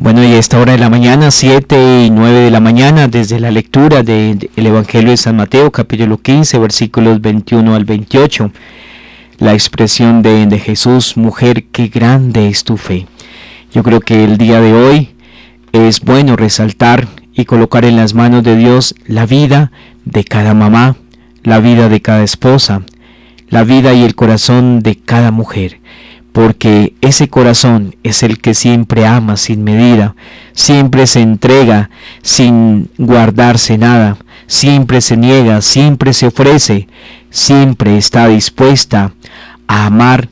Bueno, y a esta hora de la mañana, 7:09 de la mañana, desde la lectura del Evangelio de San Mateo, capítulo 15, versículos 21 al 28, la expresión de Jesús: mujer, qué grande es tu fe. Yo creo que el día de hoy es bueno resaltar y colocar en las manos de Dios la vida de cada mamá, la vida de cada esposa, la vida y el corazón de cada mujer. Porque ese corazón es el que siempre ama sin medida, siempre se entrega sin guardarse nada, siempre se niega, siempre se ofrece, siempre está dispuesta a amar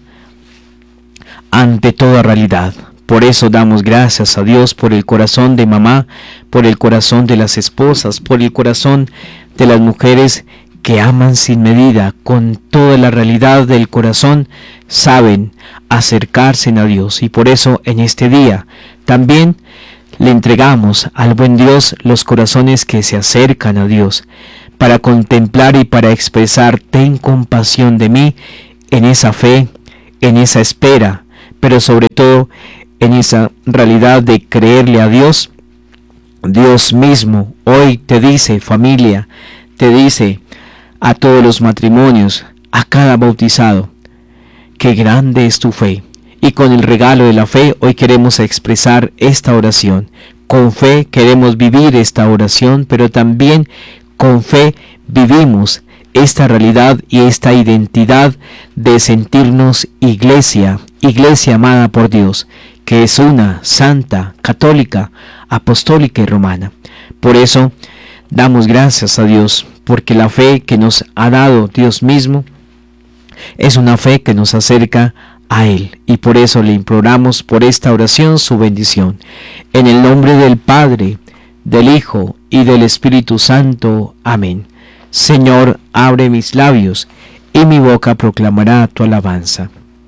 ante toda realidad. Por eso damos gracias a Dios por el corazón de mamá, por el corazón de las esposas, por el corazón de las mujeres que aman sin medida, con toda la realidad del corazón, saben acercarse a Dios. Y por eso en este día también le entregamos al buen Dios los corazones que se acercan a Dios, para contemplar y para expresar: ten compasión de mí, en esa fe, en esa espera, pero sobre todo en esa realidad de creerle a Dios. Dios mismo hoy te dice, familia, te dice a todos los matrimonios, a cada bautizado: qué grande es tu fe. Y con el regalo de la fe hoy queremos expresar esta oración. Con fe queremos vivir esta oración, pero también con fe vivimos esta realidad y esta identidad de sentirnos iglesia, iglesia amada por Dios, que es una, santa, católica, apostólica y romana. Por eso damos gracias a Dios, porque la fe que nos ha dado Dios mismo es una fe que nos acerca a Él, y por eso le imploramos por esta oración su bendición. En el nombre del Padre, del Hijo y del Espíritu Santo. Amén. Señor, abre mis labios, y mi boca proclamará tu alabanza.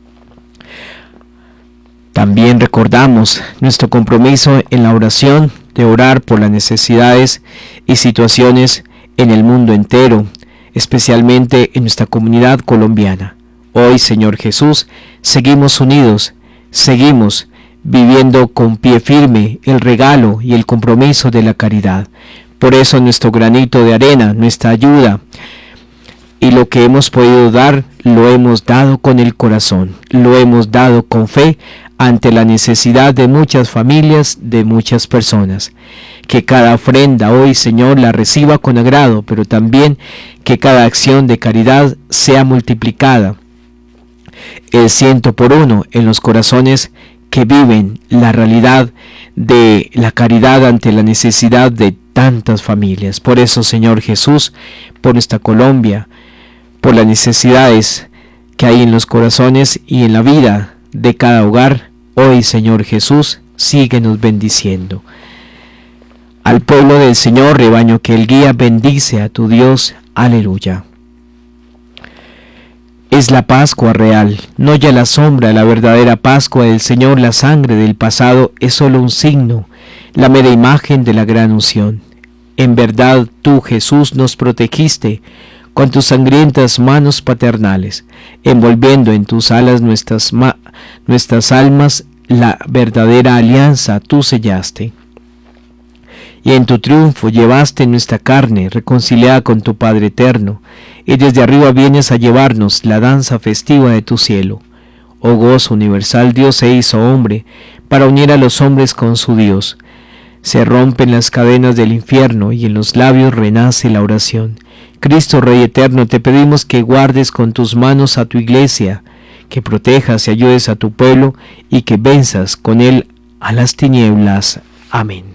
También recordamos nuestro compromiso en la oración de orar por las necesidades y situaciones en el mundo entero, especialmente en nuestra comunidad colombiana. Hoy, Señor Jesús, seguimos unidos, seguimos viviendo con pie firme el regalo y el compromiso de la caridad. Por eso nuestro granito de arena, nuestra ayuda y lo que hemos podido dar, lo hemos dado con el corazón, lo hemos dado con fe ante la necesidad de muchas familias, de muchas personas. Que cada ofrenda hoy, Señor, la reciba con agrado, pero también que cada acción de caridad sea multiplicada el 100 por 1 en los corazones que viven la realidad de la caridad ante la necesidad de tantas familias. Por eso, Señor Jesús, por nuestra Colombia, por las necesidades que hay en los corazones y en la vida de cada hogar, hoy, Señor Jesús, síguenos bendiciendo. Al pueblo del Señor, rebaño que Él guía, bendice a tu Dios. Aleluya. Es la Pascua real, no ya la sombra, la verdadera Pascua del Señor. La sangre del pasado es solo un signo, la mera imagen de la gran unción. En verdad tú, Jesús, nos protegiste con tus sangrientas manos paternales, envolviendo en tus alas nuestras almas. La verdadera alianza tú sellaste, y en tu triunfo llevaste nuestra carne reconciliada con tu Padre eterno, y desde arriba vienes a llevarnos la danza festiva de tu cielo. Oh gozo universal, Dios se hizo hombre para unir a los hombres con su Dios. Se rompen las cadenas del infierno y en los labios renace la oración. Cristo Rey eterno, te pedimos que guardes con tus manos a tu iglesia, que protejas y ayudes a tu pueblo y que venzas con él a las tinieblas. Amén.